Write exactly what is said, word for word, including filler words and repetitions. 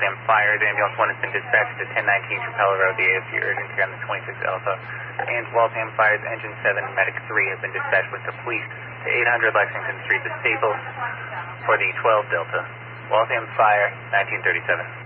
Waltham Fire, the ambulance one has been dispatched to ten nineteen Trapella Road, the A F C urgent care on the twenty-six Alpha. And Waltham Fire's Engine seven, Medic three have been dispatched with the police to eight hundred Lexington Street, the Staples, for the twelve Delta. Waltham Fire, nineteen thirty-seven.